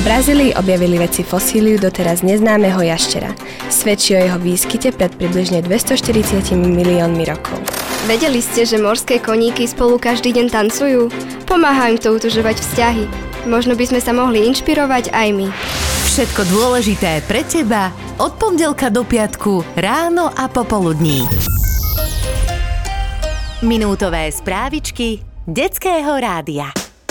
V Brazílii objavili vedci fosíliu doteraz neznámeho jaštera. Svedčí o jeho výskyte pred približne 240 miliónmi rokov. Vedeli ste, že morské koníky spolu každý deň tancujú? Pomáha im to utužovať vzťahy. Možno by sme sa mohli inšpirovať aj my. Všetko dôležité pre teba od pondelka do piatku ráno a popoludní. Minútové správičky Detského rádia.